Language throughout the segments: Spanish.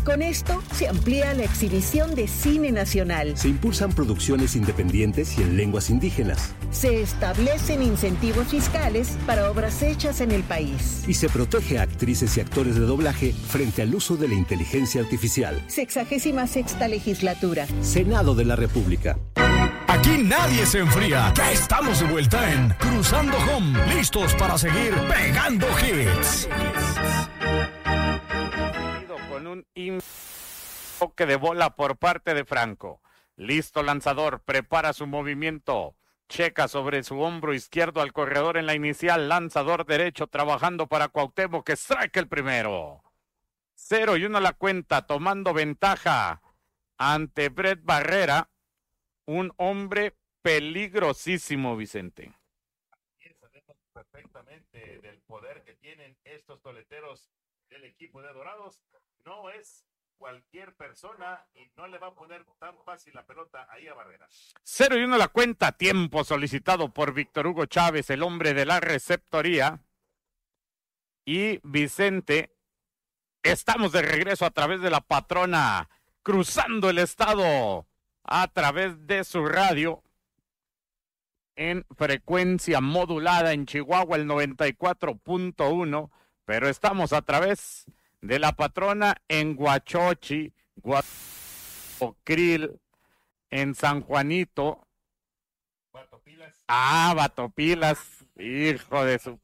Con esto se amplía la exhibición de cine nacional. Se impulsan producciones independientes y en lenguas indígenas. Se establecen incentivos fiscales para obras hechas en el país. Y se protege a actrices y actores de doblaje frente al uso de la inteligencia artificial. 66ª legislatura. Senado de la República. Aquí nadie se enfría. Ya estamos de vuelta en Cruzando Home, listos para seguir pegando hits. Con un toque de bola por parte de Franco. Listo lanzador, prepara su movimiento. Checa sobre su hombro izquierdo al corredor en la inicial. Lanzador derecho trabajando para Cuauhtémoc, que strike el primero. 0-1 la cuenta, tomando ventaja ante Brett Barrera. Un hombre peligrosísimo, Vicente. Sabemos perfectamente del poder que tienen estos toleteros del equipo de Dorados. No es cualquier persona y no le va a poner tan fácil la pelota ahí a Barrera. 0-1 la cuenta, tiempo solicitado por Víctor Hugo Chávez, el hombre de la receptoría. Y Vicente, estamos de regreso a través de la patrona, cruzando el estado a través de su radio en frecuencia modulada en Chihuahua, el 94.1, pero estamos a través de la patrona en Huachochi, Guapocril, en San Juanito. Batopilas. Batopilas, hijo de su...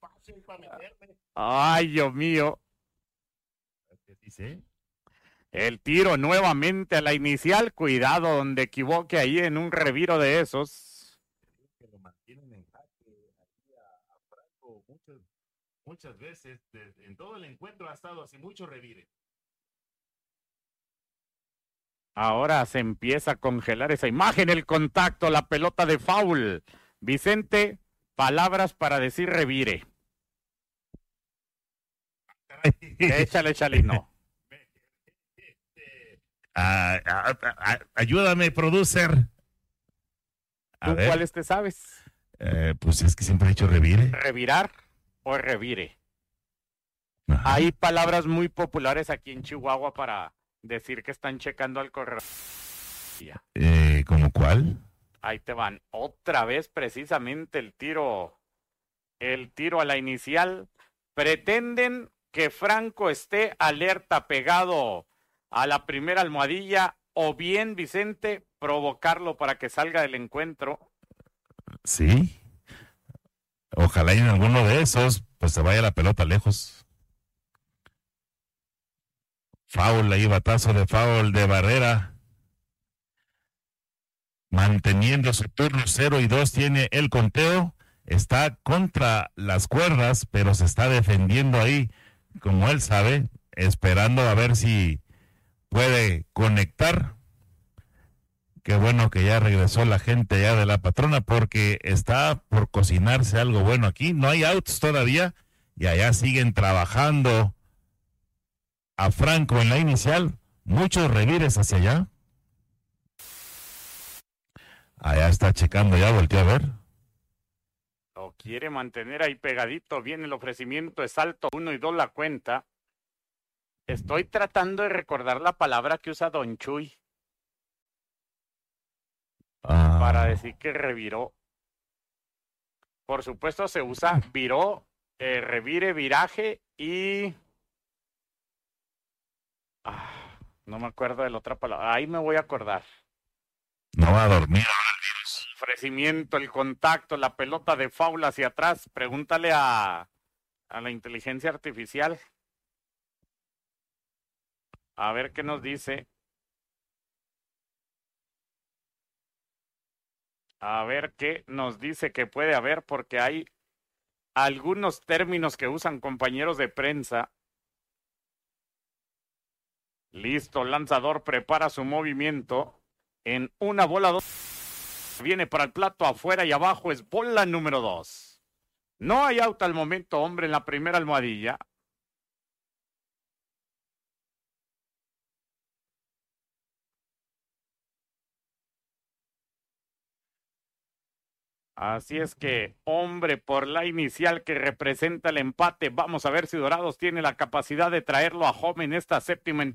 Ay, Dios mío. ¿Sí? El tiro nuevamente a la inicial, cuidado donde equivoque ahí en un reviro de esos. Que lo mantienen en jaque aquí a Franco muchas veces, en todo el encuentro ha estado así, mucho revire. Ahora se empieza a congelar esa imagen, el contacto, la pelota de foul. Vicente, palabras para decir revire. Échale, no. Ayúdame, producer. ¿Tú cuáles te sabes? Pues es que siempre he dicho revire. ¿Revirar o revire? Ajá. Hay palabras muy populares aquí en Chihuahua para decir que están checando al correo. ¿Cómo cuál? Ahí te van. Otra vez precisamente el tiro a la inicial. Pretenden que Franco esté alerta, pegado a la primera almohadilla, o bien, Vicente, provocarlo para que salga del encuentro. Sí. Ojalá y en alguno de esos, pues se vaya la pelota lejos. Foul ahí, batazo de foul de Barrera. Manteniendo su turno 0-2, tiene el conteo. Está contra las cuerdas, pero se está defendiendo ahí, como él sabe, esperando a ver si puede conectar. Qué bueno que ya regresó la gente ya de la patrona, porque está por cocinarse algo bueno aquí. No hay outs todavía y allá siguen trabajando a Franco en la inicial. Muchos revires hacia allá. Allá está checando, ya volteó a ver. Lo quiere mantener ahí pegadito. Viene el ofrecimiento, es alto, 1-2 la cuenta. Estoy tratando de recordar la palabra que usa Don Chuy para decir que reviró. Por supuesto se usa viró, revire, viraje y... no me acuerdo de la otra palabra. Ahí me voy a acordar. No va a dormir ahora el virus. Ofrecimiento, el contacto, la pelota de foul hacia atrás. Pregúntale a la inteligencia artificial. A ver qué nos dice. A ver qué nos dice que puede haber, porque hay algunos términos que usan compañeros de prensa. Listo, lanzador prepara su movimiento. En una bola 2. Viene para el plato afuera y abajo es bola número 2. No hay out al momento, hombre, en la primera almohadilla. Así es que, hombre, por la inicial que representa el empate, vamos a ver si Dorados tiene la capacidad de traerlo a home en esta séptima entrada.